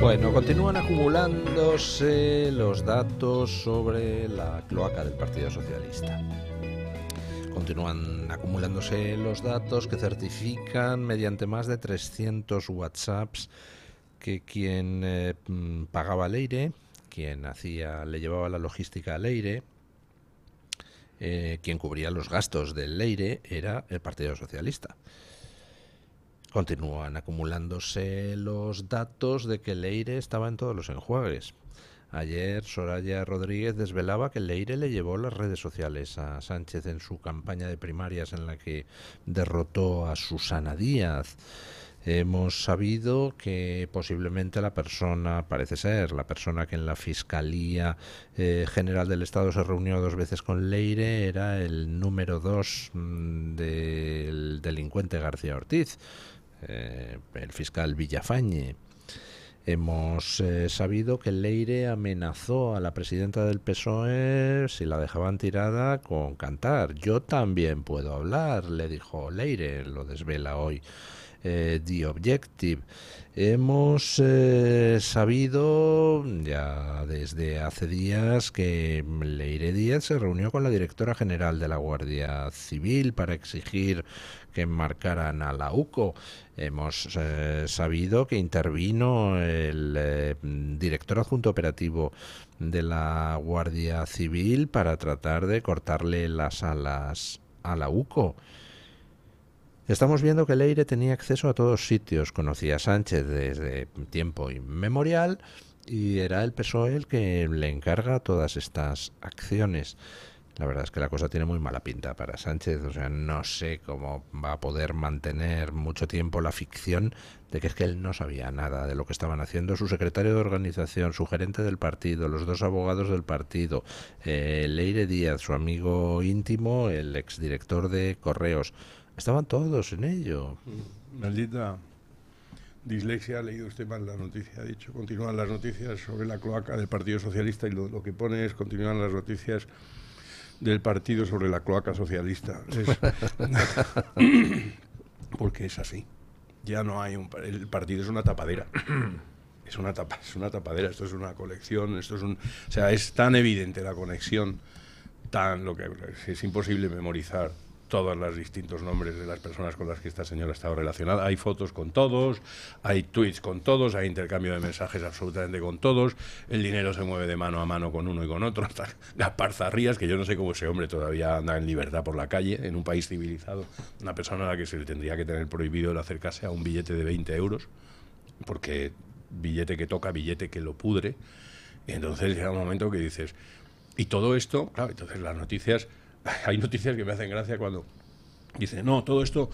Bueno, continúan acumulándose los datos sobre la cloaca del Partido Socialista. Continúan acumulándose los datos que certifican mediante más de 300 WhatsApps que quien pagaba al Leire, quien le llevaba la logística al Leire, quien cubría los gastos del Leire era el Partido Socialista. Continúan acumulándose los datos de que Leire estaba en todos los enjuagues. Ayer Soraya Rodríguez desvelaba que Leire le llevó las redes sociales a Sánchez en su campaña de primarias en la que derrotó a Susana Díaz. Hemos sabido que posiblemente parece ser la persona que en la Fiscalía General del Estado se reunió 2 veces con Leire, era el número 2 del delincuente García Ortiz, el fiscal Villafañe. Hemos sabido que Leire amenazó a la presidenta del PSOE si la dejaban tirada con cantar. Yo también puedo hablar, le dijo Leire, lo desvela hoy The Objective. Hemos sabido ya desde hace días que Leire Díaz se reunió con la directora general de la Guardia Civil para exigir que marcaran a la UCO. Hemos sabido que intervino el director adjunto operativo de la Guardia Civil para tratar de cortarle las alas a la UCO. Estamos viendo que Leire tenía acceso a todos sitios, conocía a Sánchez desde tiempo inmemorial y era el PSOE el que le encarga todas estas acciones. La verdad es que la cosa tiene muy mala pinta para Sánchez, o sea, no sé cómo va a poder mantener mucho tiempo la ficción de que es que él no sabía nada de lo que estaban haciendo su secretario de organización, su gerente del partido, los 2 abogados del partido, Leire Díaz, su amigo íntimo, el exdirector de Correos. Estaban todos en ello. Maldita dislexia, ha leído usted mal la noticia, ha dicho, continúan las noticias sobre la cloaca del Partido Socialista y lo que pone es continúan las noticias del partido sobre la cloaca socialista. Porque es así. Ya no hay el partido es una tapadera. Es una tapadera, esto es una colección, o sea, es tan evidente la conexión, lo que es imposible memorizar todos los distintos nombres de las personas con las que esta señora estaba relacionada. Hay fotos con todos, hay tweets con todos, hay intercambio de mensajes absolutamente con todos, el dinero se mueve de mano a mano con uno y con otro, hasta las parzarrías, que yo no sé cómo ese hombre todavía anda en libertad por la calle, en un país civilizado, una persona a la que se le tendría que tener prohibido el acercarse a un billete de 20 euros, porque billete que toca, billete que lo pudre, y entonces llega un momento que dices, y todo esto, claro, entonces las noticias... Hay noticias que me hacen gracia cuando dicen, no, todo esto,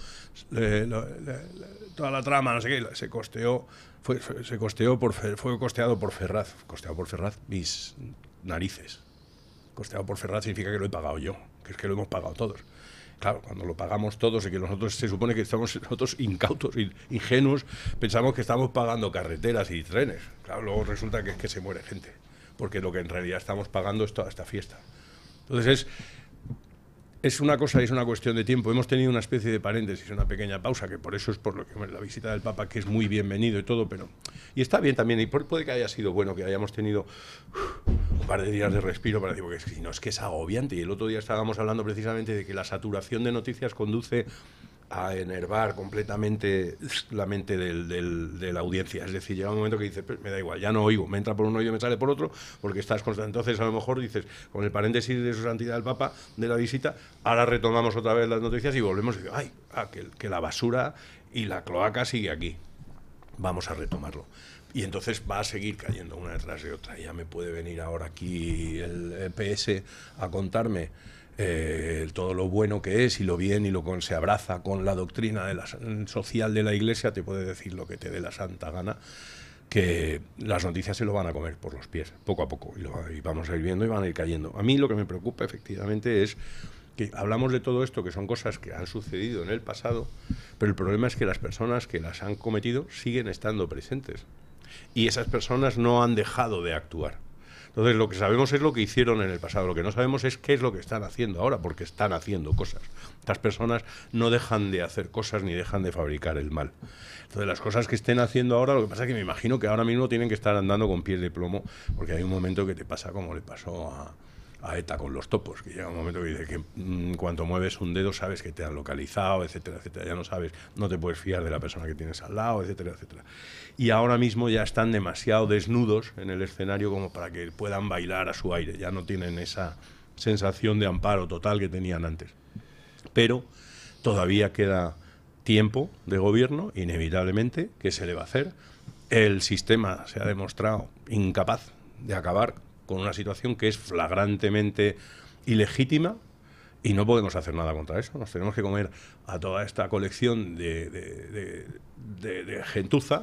toda la trama, no sé qué, se costeó, fue costeado por Ferraz. Costeado por Ferraz, mis narices. Costeado por Ferraz significa que lo he pagado yo, que es que lo hemos pagado todos. Claro, cuando lo pagamos todos y que nosotros se supone que estamos nosotros incautos, ingenuos, pensamos que estamos pagando carreteras y trenes. Claro, luego resulta que es que se muere gente, porque lo que en realidad estamos pagando es toda esta fiesta. Entonces es una cosa, es una cuestión de tiempo. Hemos tenido una especie de paréntesis, una pequeña pausa, que por eso es por lo que la visita del Papa, que es muy bienvenido y todo, pero... Y está bien también, y puede que haya sido bueno que hayamos tenido un par de días de respiro para decir, porque si no es que es agobiante. Y el otro día estábamos hablando precisamente de que la saturación de noticias conduce a enervar completamente la mente de la audiencia. Es decir, llega un momento que dices, me da igual, ya no oigo, me entra por un oído y me sale por otro, porque estás constante. Entonces, a lo mejor dices, con el paréntesis de su santidad el Papa, de la visita, ahora retomamos otra vez las noticias y volvemos y digo, que la basura y la cloaca sigue aquí. Vamos a retomarlo. Y entonces va a seguir cayendo una detrás de otra. Ya me puede venir ahora aquí el PS a contarme todo lo bueno que es y lo bien y se abraza con la doctrina social de la Iglesia, te puede decir lo que te dé la santa gana, que las noticias se lo van a comer por los pies, poco a poco, y vamos a ir viendo y van a ir cayendo. A mí lo que me preocupa efectivamente es que hablamos de todo esto, que son cosas que han sucedido en el pasado, pero el problema es que las personas que las han cometido siguen estando presentes, y esas personas no han dejado de actuar. Entonces, lo que sabemos es lo que hicieron en el pasado. Lo que no sabemos es qué es lo que están haciendo ahora, porque están haciendo cosas. Estas personas no dejan de hacer cosas ni dejan de fabricar el mal. Entonces, las cosas que estén haciendo ahora, lo que pasa es que me imagino que ahora mismo tienen que estar andando con pies de plomo, porque hay un momento que te pasa como le pasó a ETA con los topos, que llega un momento que dice que cuando mueves un dedo sabes que te han localizado, etcétera, etcétera. Ya no sabes, no te puedes fiar de la persona que tienes al lado, etcétera, etcétera. Y ahora mismo ya están demasiado desnudos en el escenario como para que puedan bailar a su aire. Ya no tienen esa sensación de amparo total que tenían antes. Pero todavía queda tiempo de gobierno, inevitablemente. ¿Qué se le va a hacer? El sistema se ha demostrado incapaz de acabar con una situación que es flagrantemente ilegítima y no podemos hacer nada contra eso. Nos tenemos que comer a toda esta colección de gentuza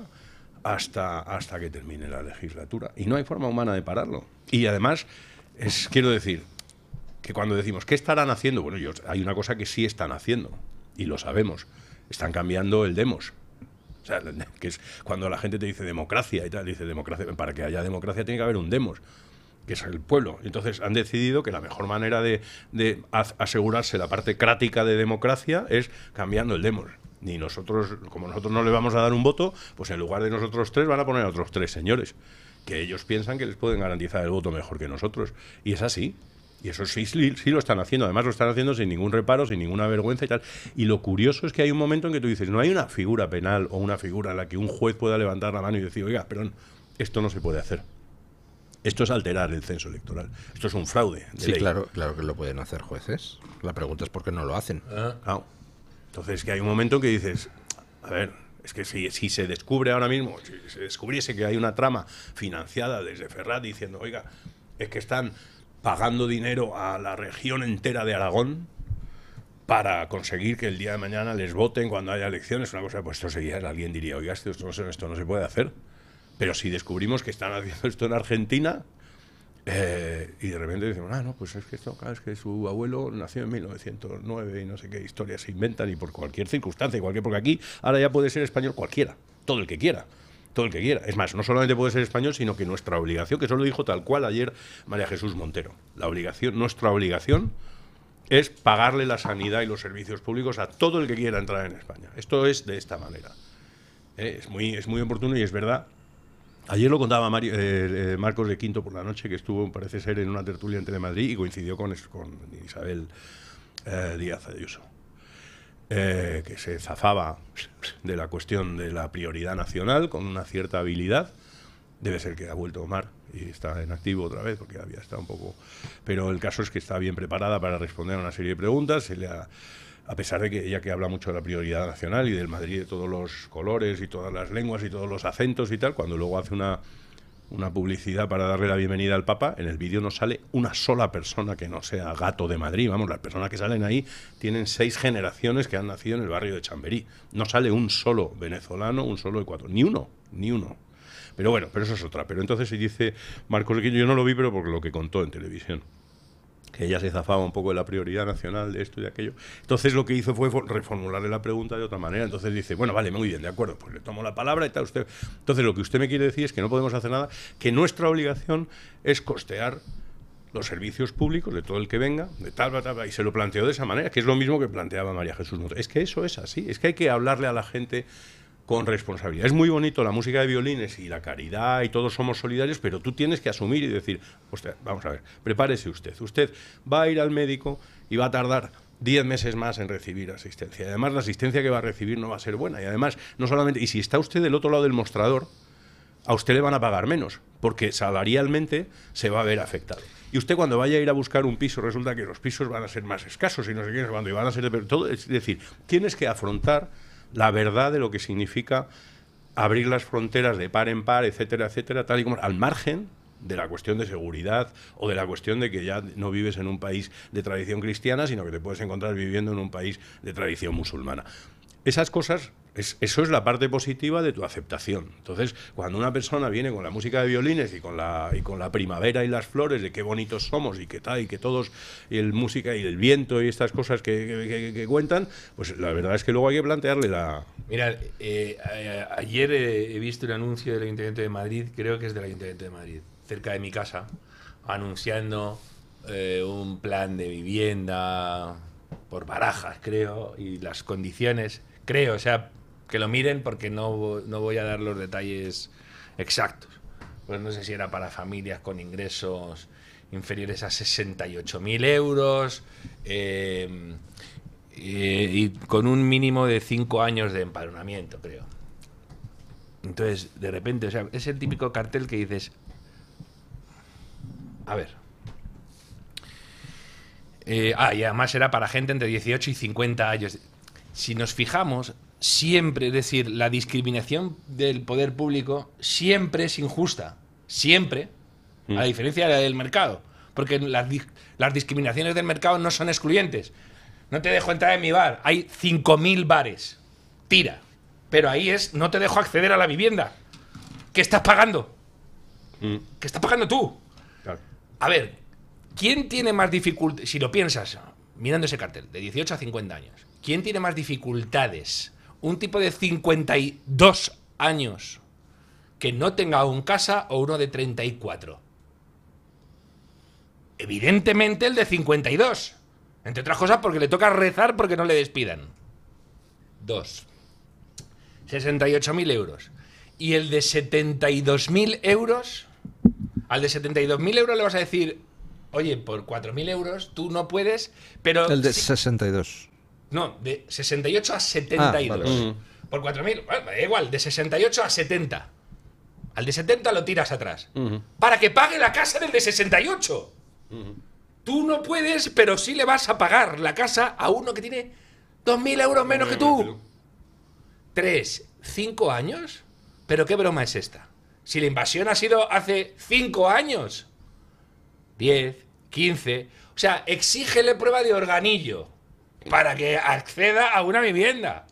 hasta que termine la legislatura. Y no hay forma humana de pararlo. Y además, quiero decir, que cuando decimos, ¿qué estarán haciendo? Bueno, hay una cosa que sí están haciendo, y lo sabemos. Están cambiando el demos. O sea, que es cuando la gente te dice democracia y tal, dice democracia, para que haya democracia tiene que haber un demos, que es el pueblo. Entonces han decidido que la mejor manera de asegurarse la parte crática de democracia es cambiando el demos. Ni nosotros, como nosotros no le vamos a dar un voto, pues en lugar de nosotros 3 van a poner a otros 3 señores, que ellos piensan que les pueden garantizar el voto mejor que nosotros. Y es así. Y eso sí lo están haciendo. Además lo están haciendo sin ningún reparo, sin ninguna vergüenza y tal. Y lo curioso es que hay un momento en que tú dices, no hay una figura penal o una figura en la que un juez pueda levantar la mano y decir, oiga, perdón, esto no se puede hacer. Esto es alterar el censo electoral. Esto es un fraude de ley. Claro que lo pueden hacer jueces. La pregunta es por qué no lo hacen. Claro. Entonces, que hay un momento que dices, a ver, es que si se descubre ahora mismo, si se descubriese que hay una trama financiada desde Ferraz diciendo, oiga, es que están pagando dinero a la región entera de Aragón para conseguir que el día de mañana les voten cuando haya elecciones, una cosa, pues esto sería, alguien diría, oiga, esto no se puede hacer. Pero si descubrimos que están haciendo esto en Argentina, y de repente decimos, no, pues es que esto, claro, es que su abuelo nació en 1909 y no sé qué historias se inventan y por cualquier circunstancia, porque aquí ahora ya puede ser español cualquiera, todo el que quiera. Todo el que quiera. Es más, no solamente puede ser español, sino que nuestra obligación, que eso lo dijo tal cual ayer María Jesús Montero, nuestra obligación es pagarle la sanidad y los servicios públicos a todo el que quiera entrar en España. Esto es de esta manera. Es muy oportuno y es verdad. Ayer lo contaba Marcos de Quinto por la noche, que estuvo, parece ser, en una tertulia en Telemadrid y coincidió con Isabel Díaz Ayuso. Que se zafaba de la cuestión de la prioridad nacional con una cierta habilidad. Debe ser que ha vuelto Omar y está en activo otra vez, porque había estado un poco... Pero el caso es que está bien preparada para responder a una serie de preguntas. A pesar de que ella que habla mucho de la prioridad nacional y del Madrid de todos los colores y todas las lenguas y todos los acentos y tal, cuando luego hace una publicidad para darle la bienvenida al Papa, en el vídeo no sale una sola persona que no sea gato de Madrid. Vamos, las personas que salen ahí tienen 6 generaciones que han nacido en el barrio de Chamberí. No sale un solo venezolano, un solo ecuatoriano, ni uno. Pero bueno, pero eso es otra. Pero entonces se dice Marcos Requillo, yo no lo vi, pero por lo que contó en televisión, que ella se zafaba un poco de la prioridad nacional, de esto y de aquello. Entonces lo que hizo fue reformularle la pregunta de otra manera. Entonces dice, bueno, vale, muy bien, de acuerdo, pues le tomo la palabra y tal. Entonces lo que usted me quiere decir es que no podemos hacer nada, que nuestra obligación es costear los servicios públicos de todo el que venga, de tal, y se lo planteó de esa manera, que es lo mismo que planteaba María Jesús Montero. Es que eso es así, es que hay que hablarle a la gente con responsabilidad. Es muy bonito la música de violines y la caridad y todos somos solidarios, pero tú tienes que asumir y decir, hostia, vamos a ver, prepárese usted va a ir al médico y va a tardar 10 meses más en recibir asistencia. Y además la asistencia que va a recibir no va a ser buena. Y además, no solamente, y si está usted del otro lado del mostrador, a usted le van a pagar menos, porque salarialmente se va a ver afectado. Y usted cuando vaya a ir a buscar un piso, resulta que los pisos van a ser más escasos y no sé qué, cuando van a ser de todo. Es decir, tienes que afrontar la verdad de lo que significa abrir las fronteras de par en par, etcétera, etcétera, tal y como al margen de la cuestión de seguridad o de la cuestión de que ya no vives en un país de tradición cristiana, sino que te puedes encontrar viviendo en un país de tradición musulmana. Esas cosas, eso es la parte positiva de tu aceptación. Entonces, cuando una persona viene con la música de violines y con la primavera y las flores, de qué bonitos somos y qué tal, y que todos, y el música y el viento y estas cosas que cuentan, pues la verdad es que luego hay que plantearle la... Mira, ayer he visto el anuncio del Ayuntamiento de Madrid, creo que es del Ayuntamiento de Madrid, cerca de mi casa, anunciando un plan de vivienda por Barajas, creo, y las condiciones, creo, o sea, que lo miren porque no voy a dar los detalles exactos. Pues no sé si era para familias con ingresos inferiores a 68.000 euros y con un mínimo de 5 años de empadronamiento, creo. Entonces, de repente, o sea, es el típico cartel que dices, a ver. Y además era para gente entre 18 y 50 años. Si nos fijamos, siempre, es decir, la discriminación del poder público siempre es injusta. Siempre. A diferencia del mercado. Porque las discriminaciones del mercado no son excluyentes. No te dejo entrar en mi bar. Hay 5.000 bares. Tira. Pero ahí es, no te dejo acceder a la vivienda. ¿Qué estás pagando? ¿Qué estás pagando tú? Claro. A ver, ¿quién tiene más dificultades? Si lo piensas, mirando ese cartel, de 18 a 50 años, ¿quién tiene más dificultades? ¿Un tipo de 52 años que no tenga aún casa o uno de 34? Evidentemente el de 52. Entre otras cosas porque le toca rezar porque no le despidan. 2. 68.000 euros. Y el de 72.000 euros, al de 72.000 euros le vas a decir, oye, por 4.000 euros tú no puedes, pero... El de 62. No, de 68 a 72. Vale. Por 4.000, bueno, da igual, de 68 a 70. Al de 70 lo tiras atrás. Para que pague la casa del de 68. Tú no puedes, pero sí le vas a pagar la casa a uno que tiene 2.000 euros menos que tú. 3, 5 años. ¿Pero qué broma es esta? Si la invasión ha sido hace 5 años. 10, 15. O sea, exígele prueba de organillo para que acceda a una vivienda.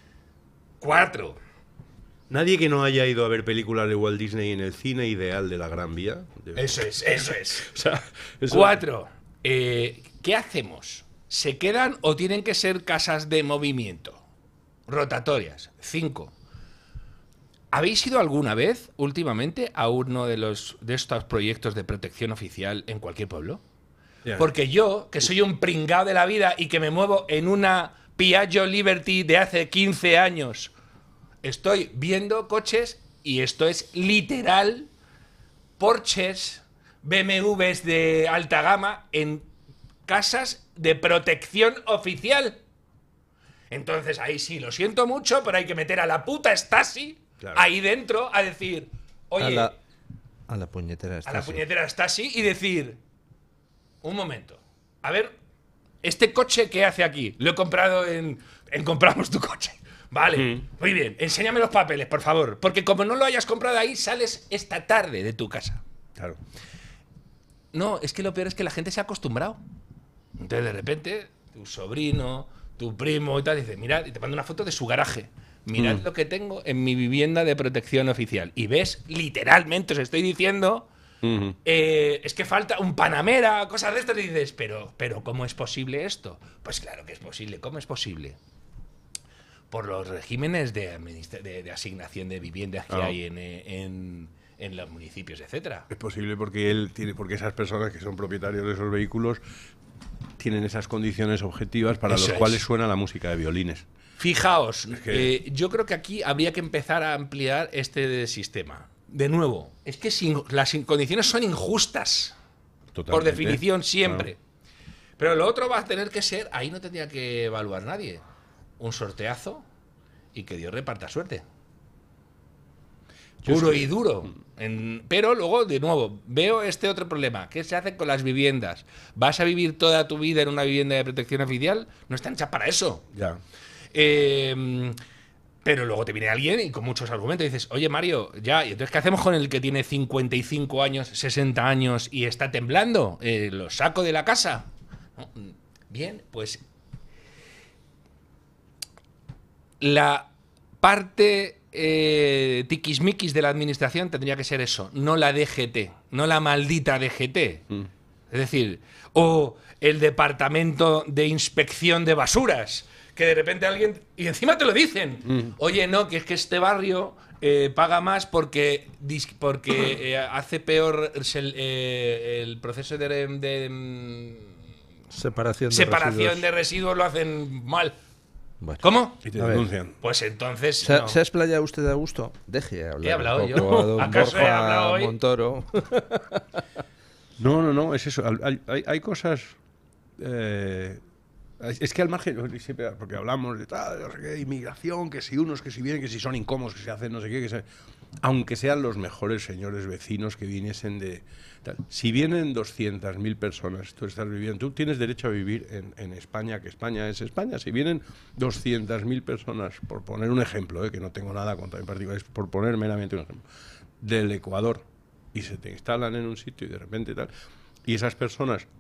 4. Nadie que no haya ido a ver películas de Walt Disney en el cine ideal de la Gran Vía. Eso es, eso es. O sea, eso... 4. ¿Qué hacemos? ¿Se quedan o tienen que ser casas de movimiento? Rotatorias. 5. ¿Habéis ido alguna vez, últimamente, a uno de estos proyectos de protección oficial en cualquier pueblo? Yeah. Porque yo, que soy un pringao de la vida y que me muevo en una Piaggio Liberty de hace 15 años, estoy viendo coches y esto es literal Porsches, BMWs de alta gama en casas de protección oficial. Entonces ahí sí, lo siento mucho, pero hay que meter a la puta Stasi ahí dentro a decir, oye, a la puñetera Stasi. A la puñetera Stasi y decir, un momento, a ver, ¿este coche qué hace aquí? Lo he comprado en Compramos tu coche. Vale, muy bien, enséñame los papeles, por favor, porque como no lo hayas comprado ahí, sales esta tarde de tu casa. Claro. No, es que lo peor es que la gente se ha acostumbrado. Entonces de repente, tu sobrino, tu primo y tal, dice, mirad, y te manda una foto de su garaje. Mirad lo que tengo en mi vivienda de protección oficial. Y ves, literalmente, os estoy diciendo, es que falta un Panamera, cosas de estas, y dices, pero ¿cómo es posible esto? Pues claro que es posible. ¿Cómo es posible? Por los regímenes de asignación de viviendas que hay en los municipios, etcétera. Es posible porque porque esas personas que son propietarios de esos vehículos tienen esas condiciones objetivas para los cuales suena la música de violines. Fijaos, yo creo que aquí habría que empezar a ampliar este sistema. De nuevo, es que las condiciones son injustas. Totalmente. Por definición, siempre. Claro. Pero lo otro va a tener que ser, ahí no tendría que evaluar nadie, un sorteazo y que Dios reparta suerte. Puro y duro. Pero luego, de nuevo, veo este otro problema. ¿Qué se hace con las viviendas? ¿Vas a vivir toda tu vida en una vivienda de protección oficial? No están hechas para eso. Ya. Pero luego te viene alguien y con muchos argumentos dices, oye Mario, ya, ¿y entonces qué hacemos con el que tiene 55 años, 60 años y está temblando? ¿Lo saco de la casa? ¿No? Bien, pues la parte tiquismiquis de la administración tendría que ser eso, no la DGT, no la maldita DGT. Es decir, o el Departamento de Inspección de Basuras, que de repente alguien... Y encima te lo dicen. Oye, no, que es que este barrio paga más porque hace peor el proceso de Separación de residuos lo hacen mal. Bueno. ¿Cómo? Y te A ver. denuncian. Pues entonces... ¿Se, no. ¿Se ha explayado usted a gusto? Deje hablar He hablado un yo. poco a don ¿Acaso he Borja hablado hoy? Montoro. No, es eso. Hay cosas... es que al margen, siempre, porque hablamos de tal, no sé qué, inmigración, que si unos, que si vienen, que si son incómodos, que si hacen no sé qué, aunque sean los mejores señores vecinos que viniesen de... Tal. Si vienen 200.000 personas, tú estás viviendo, tú tienes derecho a vivir en España, que España es España. Si vienen 200.000 personas, por poner un ejemplo, que no tengo nada contra en particular, es por poner meramente un ejemplo, del Ecuador, y se te instalan en un sitio y de repente tal, y esas personas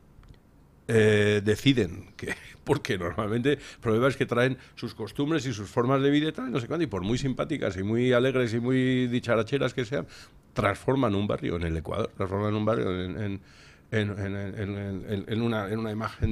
deciden que, porque normalmente el problema es que traen sus costumbres y sus formas de vida y tal, no sé cuánto, y por muy simpáticas y muy alegres y muy dicharacheras que sean, transforman un barrio en el Ecuador, transforman un barrio en una imagen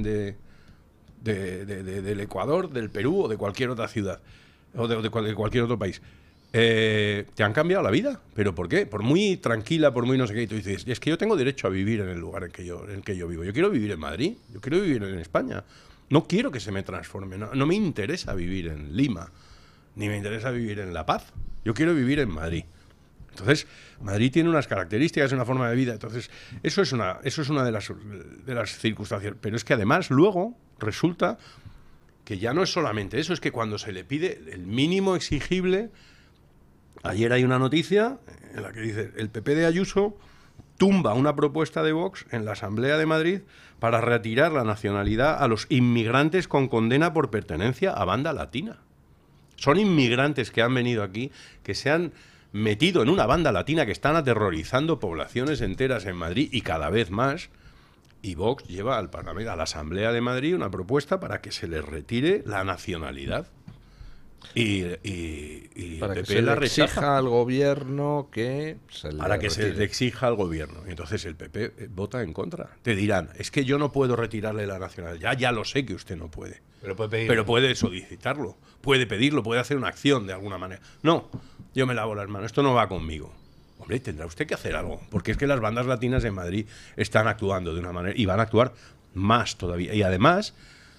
del Ecuador, del Perú o de cualquier otra ciudad o de cualquier otro país. Te han cambiado la vida. ¿Pero por qué? Por muy tranquila, por muy no sé qué. Y tú dices, es que yo tengo derecho a vivir en el lugar en que yo vivo. Yo quiero vivir en Madrid, yo quiero vivir en España. No quiero que se me transforme. No me interesa vivir en Lima, ni me interesa vivir en La Paz. Yo quiero vivir en Madrid. Entonces, Madrid tiene unas características, una forma de vida. Entonces, eso es una de las circunstancias. Pero es que además luego resulta que ya no es solamente eso, es que cuando se le pide el mínimo exigible... Ayer hay una noticia en la que dice el PP de Ayuso tumba una propuesta de Vox en la Asamblea de Madrid para retirar la nacionalidad a los inmigrantes con condena por pertenencia a banda latina. Son inmigrantes que han venido aquí, que se han metido en una banda latina, que están aterrorizando poblaciones enteras en Madrid y cada vez más. Y Vox lleva al Parlamento, a la Asamblea de Madrid, una propuesta para que se les retire la nacionalidad. Y para el que PP se la le rechaza. exija al gobierno que se le Para que se retire. le exija al gobierno. Y entonces el PP vota en contra. Te dirán, es que yo no puedo retirarle la nacionalidad. Ya lo sé que usted no puede. Pero puede solicitarlo, puede pedirlo, puede hacer una acción de alguna manera. No, yo me lavo las manos, esto no va conmigo. Hombre, tendrá usted que hacer algo. Porque es que las bandas latinas en Madrid están actuando de una manera y van a actuar más todavía. Y además,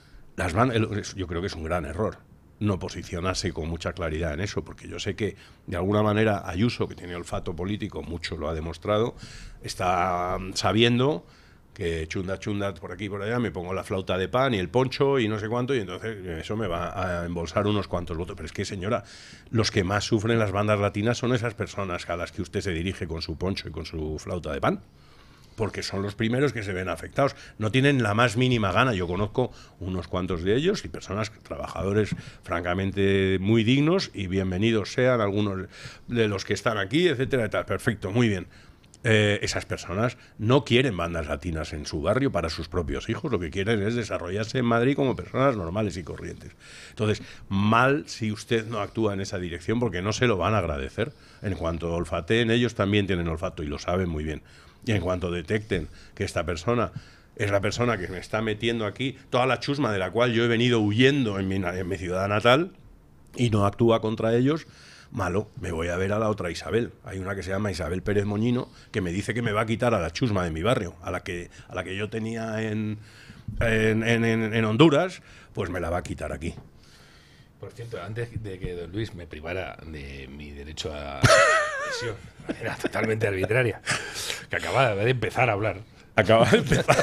yo creo que es un gran error no posicionarse con mucha claridad en eso, porque yo sé que de alguna manera Ayuso, que tiene olfato político, mucho lo ha demostrado, está sabiendo que chunda por aquí y por allá, me pongo la flauta de pan y el poncho y no sé cuánto, y entonces eso me va a embolsar unos cuantos votos. Pero es que, señora, los que más sufren las bandas latinas son esas personas a las que usted se dirige con su poncho y con su flauta de pan, porque son los primeros que se ven afectados. No tienen la más mínima gana. Yo conozco unos cuantos de ellos y personas, trabajadores francamente muy dignos, y bienvenidos sean algunos de los que están aquí, etcétera, tal. Perfecto, muy bien. Esas personas no quieren bandas latinas en su barrio para sus propios hijos. Lo que quieren es desarrollarse en Madrid como personas normales y corrientes. Entonces, mal si usted no actúa en esa dirección, porque no se lo van a agradecer. En cuanto olfateen, ellos también tienen olfato y lo saben muy bien. Y en cuanto detecten que esta persona es la persona que me está metiendo aquí toda la chusma de la cual yo he venido huyendo en mi ciudad natal, y no actúa contra ellos, malo, me voy a ver a la otra Isabel. Hay una que se llama Isabel Pérez Moñino, que me dice que me va a quitar a la chusma de mi barrio, a la que yo tenía en Honduras, pues me la va a quitar aquí. Por cierto, antes de que don Luis me privara de mi derecho a expresión, era totalmente arbitraria, que acababa de empezar a hablar. Acaba de empezar.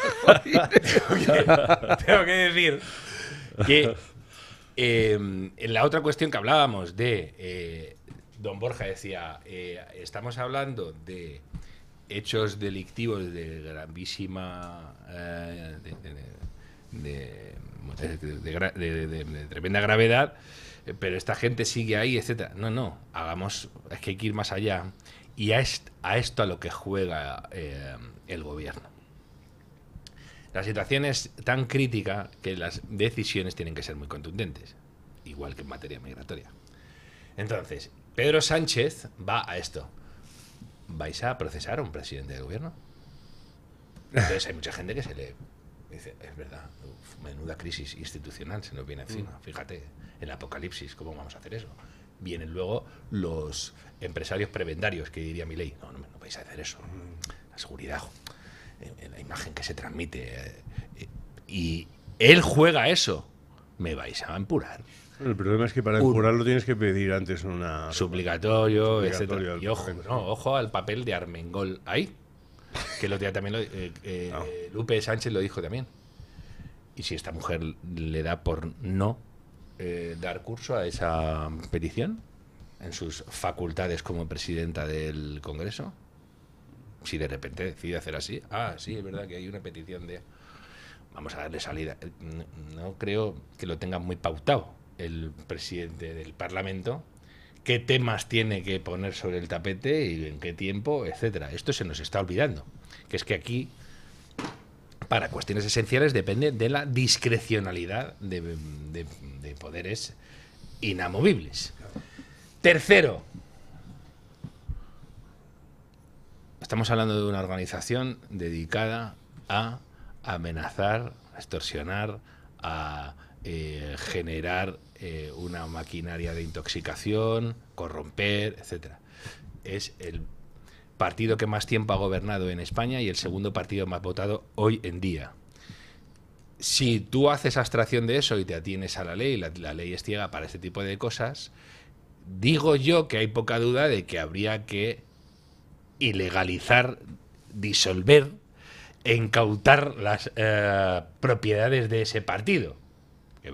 Tengo que decir que en la otra cuestión que hablábamos de don Borja decía, estamos hablando de hechos delictivos de grandísima de tremenda gravedad, pero esta gente sigue ahí, etcétera. No, es que hay que ir más allá, y a esto a lo que juega el gobierno. La situación es tan crítica que las decisiones tienen que ser muy contundentes, igual que en materia migratoria. Entonces, Pedro Sánchez va a esto. ¿Vais a procesar a un presidente del gobierno? Entonces hay mucha gente que se le Dice, es verdad, menuda crisis institucional se nos viene encima. Fíjate, el apocalipsis, ¿cómo vamos a hacer eso? Vienen luego los empresarios prebendarios, que diría Milei. No vais a hacer eso. La seguridad, la imagen que se transmite. Y él juega eso. Me vais a empurar. El problema es que para empurarlo tienes que pedir antes una... Suplicatorio, etcétera. Y ojo al papel de Armengol ahí. Que el otro día también Lupe Sánchez lo dijo también. Y si esta mujer le da por no dar curso a esa petición en sus facultades como presidenta del Congreso, si de repente decide hacer así, sí, es verdad que hay una petición de... Vamos a darle salida. No creo que lo tenga muy pautado el presidente del Parlamento, qué temas tiene que poner sobre el tapete y en qué tiempo, etcétera. Esto se nos está olvidando, que es que aquí, para cuestiones esenciales, depende de la discrecionalidad de poderes inamovibles. Tercero, estamos hablando de una organización dedicada a amenazar, a extorsionar, a generar una maquinaria de intoxicación, corromper, etcétera. Es el partido que más tiempo ha gobernado en España y el segundo partido más votado hoy en día. Si tú haces abstracción de eso y te atienes a la ley, la ley es ciega para este tipo de cosas, digo yo que hay poca duda de que habría que ilegalizar, disolver, incautar las propiedades de ese partido.